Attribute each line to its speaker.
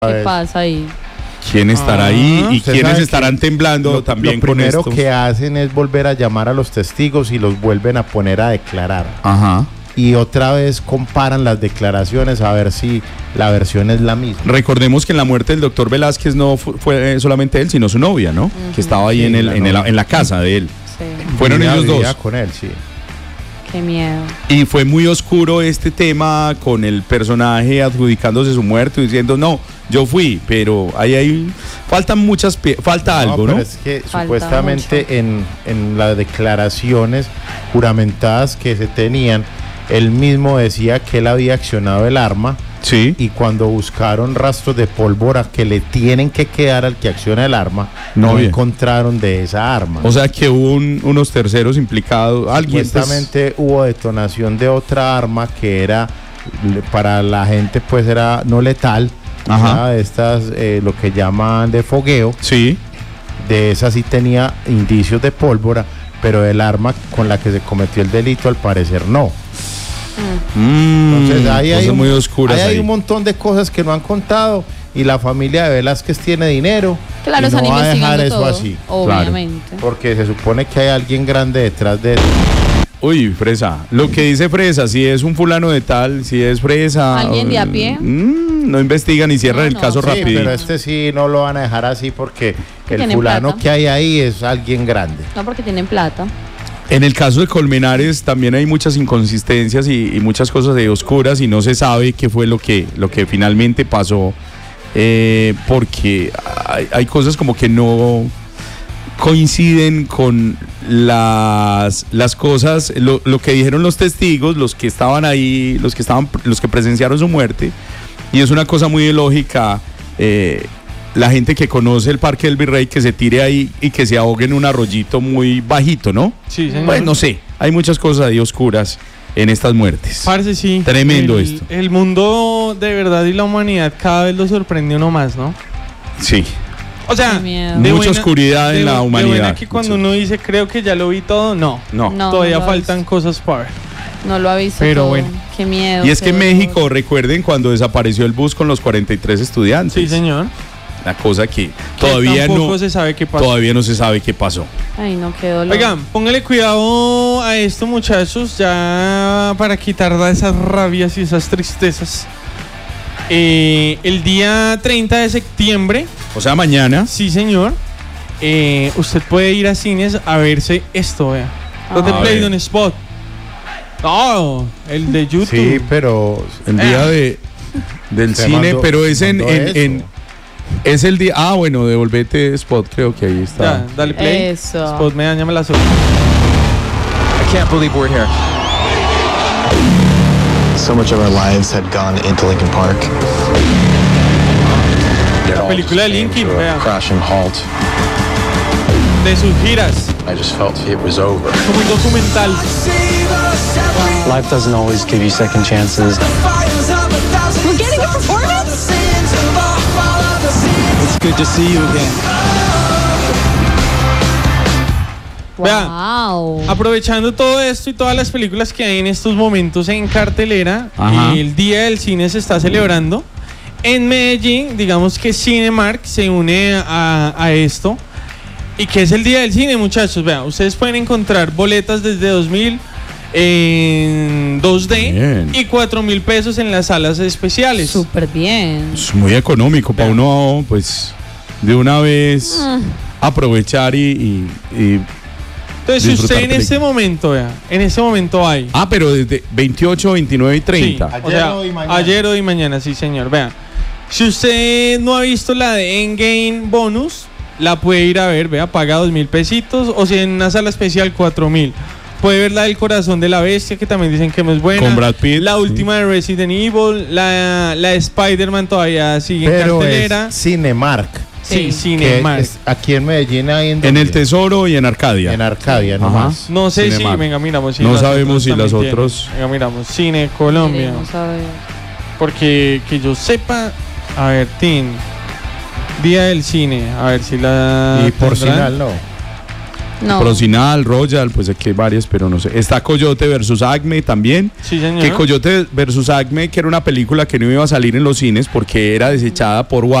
Speaker 1: ¿Qué pasa ahí?
Speaker 2: ¿Quién estará ahí y quiénes
Speaker 3: sabe
Speaker 2: estarán temblando también
Speaker 3: lo
Speaker 2: con esto?
Speaker 3: Lo primero que hacen es volver a llamar a los testigos y los vuelven a poner a declarar.
Speaker 2: Ajá.
Speaker 3: Y otra vez comparan las declaraciones a ver si la versión es la misma.
Speaker 2: Recordemos que en la muerte del doctor Velázquez no fue solamente él, sino su novia, ¿no? Que estaba ahí
Speaker 3: Sí,
Speaker 2: en la casa de él.
Speaker 1: Sí.
Speaker 2: Fueron ellos
Speaker 3: Vivía
Speaker 2: dos.
Speaker 3: con él, sí.
Speaker 1: Qué miedo.
Speaker 2: Y fue muy oscuro este tema con el personaje adjudicándose su muerte y diciendo, no, yo fui, pero falta algo, ¿no?
Speaker 3: Pero es que
Speaker 1: Falta
Speaker 3: supuestamente en las declaraciones juramentadas que se tenían, él mismo decía que él había accionado el arma.
Speaker 2: Sí.
Speaker 3: Y cuando buscaron rastros de pólvora que le tienen que quedar al que acciona el arma, no encontraron de esa arma.
Speaker 2: O sea que hubo unos terceros implicados. Alguien
Speaker 3: Supuestamente hubo detonación de otra arma que era, para la gente pues era no letal.
Speaker 2: Ajá.
Speaker 3: De estas, lo que llaman de fogueo.
Speaker 2: Sí.
Speaker 3: De esa sí tenía indicios de pólvora, pero el arma con la que se cometió el delito al parecer no. Entonces ahí hay
Speaker 2: muy oscuras
Speaker 3: hay
Speaker 2: ahí.
Speaker 3: un montón de cosas que no han contado y la familia de Velázquez tiene dinero.
Speaker 1: Claro,
Speaker 3: y
Speaker 1: están
Speaker 3: no va a dejar
Speaker 1: investigando
Speaker 3: eso
Speaker 1: todo,
Speaker 3: así.
Speaker 1: obviamente.
Speaker 3: Porque se supone que hay alguien grande detrás de eso.
Speaker 2: Uy, Fresa. Lo que dice Fresa, si es un fulano de tal, si es Fresa.
Speaker 1: ¿Alguien de a pie?
Speaker 2: No investigan y cierran el caso
Speaker 3: Sí,
Speaker 2: rápido.
Speaker 3: pero este sí no lo van a dejar así porque el
Speaker 1: tienen
Speaker 3: fulano
Speaker 1: plata.
Speaker 3: que hay ahí es alguien grande.
Speaker 1: No, porque tienen plata.
Speaker 2: En el caso de Colmenares también hay muchas inconsistencias y muchas cosas de oscuras y no se sabe qué fue lo que finalmente pasó, porque hay cosas como que no coinciden con las cosas, lo que dijeron los testigos, los que estaban ahí, los que presenciaron su muerte, y es una cosa muy ilógica. La gente que conoce el Parque del Virrey, que se tire ahí y que se ahogue en un arroyito muy bajito, ¿no?
Speaker 4: Sí, señor.
Speaker 2: Pues no sé, hay muchas cosas ahí oscuras en estas muertes.
Speaker 4: Parce, sí.
Speaker 2: Tremendo esto.
Speaker 4: El mundo de verdad y la humanidad cada vez lo sorprende uno más, ¿no?
Speaker 2: Sí.
Speaker 4: O sea,
Speaker 1: Qué miedo.
Speaker 2: Mucha oscuridad en la humanidad.
Speaker 4: De buena que cuando uno dice creo que ya lo vi todo, no.
Speaker 1: No,
Speaker 4: Todavía
Speaker 1: no lo
Speaker 4: faltan cosas para ver.
Speaker 1: No lo ha visto
Speaker 4: Pero
Speaker 1: todo.
Speaker 4: bueno.
Speaker 1: Qué miedo.
Speaker 2: Y es que en
Speaker 1: qué dolor.
Speaker 2: México, recuerden cuando desapareció el bus con los 43 estudiantes.
Speaker 4: Sí, señor.
Speaker 2: La cosa que
Speaker 4: Todavía no se sabe qué pasó.
Speaker 2: Todavía no se sabe qué pasó.
Speaker 1: Ay, no, qué dolor.
Speaker 4: Oigan, póngale cuidado a esto, muchachos, ya para quitar esas rabias y esas tristezas. El día 30 de septiembre.
Speaker 2: O sea, mañana.
Speaker 4: Sí, señor. Usted puede ir a cines a verse esto, vea. Los de
Speaker 2: A
Speaker 4: Play
Speaker 2: ver.
Speaker 4: on Spot. No, el de YouTube.
Speaker 3: Sí, pero
Speaker 2: El día del
Speaker 3: Se
Speaker 2: cine,
Speaker 3: mandó-
Speaker 2: pero es
Speaker 3: mandó eso.
Speaker 2: es el día. Ah, bueno, devolvete Spot, creo que ahí está.
Speaker 4: Ya, dale play.
Speaker 1: Eso.
Speaker 4: Spot, me dañame la suerte.
Speaker 5: I can't believe we're here. So much of our lives had gone into Lincoln Park.
Speaker 4: La película de Linkin, vea.
Speaker 5: Crash and halt.
Speaker 4: De sus giras.
Speaker 5: I just felt it was over.
Speaker 4: Como un documental.
Speaker 6: Life doesn't always give you second chances.
Speaker 1: We're getting a performance.
Speaker 6: It's good to see you again.
Speaker 4: Vea.
Speaker 1: Wow.
Speaker 4: Aprovechando todo esto y todas las películas que hay en estos momentos en cartelera,
Speaker 2: Ajá.
Speaker 4: el Día del Cine se está celebrando. En Medellín, digamos que Cinemark se une a esto. ¿Y qué es el Día del Cine, muchachos? Vean, ustedes pueden encontrar boletas desde 2.000 en 2D
Speaker 2: Bien.
Speaker 4: y 4.000 pesos en las salas especiales.
Speaker 1: Súper bien.
Speaker 2: Es muy económico para uno, pues, de una vez aprovechar y
Speaker 4: Entonces, si
Speaker 2: disfrutar
Speaker 4: usted en este
Speaker 2: películas.
Speaker 4: momento, vea, en este momento hay.
Speaker 2: Ah, pero desde 28, 29 y 30.
Speaker 4: Sí,
Speaker 3: Ayer, hoy y mañana.
Speaker 4: ayer, hoy y mañana, sí, señor. Vean, si usted no ha visto la de Endgame Bonus, la puede ir a ver, vea, paga 2.000 pesitos, o si en una sala especial 4.000. Puede ver la del Corazón de la Bestia, que también dicen que no es buena.
Speaker 2: Con Brad Pitt,
Speaker 4: La
Speaker 2: sí.
Speaker 4: última de Resident Evil, la de Spider-Man todavía sigue en
Speaker 3: pero
Speaker 4: cartelera.
Speaker 3: es Cinemark.
Speaker 4: Sí,
Speaker 3: que
Speaker 4: Cinemark.
Speaker 3: es aquí en Medellín hay
Speaker 2: En el Tesoro y en Arcadia.
Speaker 3: En Arcadia
Speaker 2: Ajá.
Speaker 3: nomás.
Speaker 4: No sé si,
Speaker 2: Cinemark.
Speaker 4: venga, miramos. Si
Speaker 2: No
Speaker 4: las
Speaker 2: sabemos
Speaker 4: otras
Speaker 2: si
Speaker 4: también
Speaker 2: las
Speaker 4: tienen.
Speaker 2: otros-
Speaker 4: Venga, miramos. Cine Colombia.
Speaker 1: Miremos a ver.
Speaker 4: Porque que yo sepa, a ver, Tin, Día del Cine, a ver si la
Speaker 3: Y por
Speaker 4: tendrán.
Speaker 3: Cinal no.
Speaker 1: No.
Speaker 2: Procinal, Royal, pues aquí hay varias, pero no sé. Está Coyote versus Acme también.
Speaker 4: Sí, señor.
Speaker 2: Que Coyote versus Acme, que era una película que no iba a salir en los cines porque era desechada por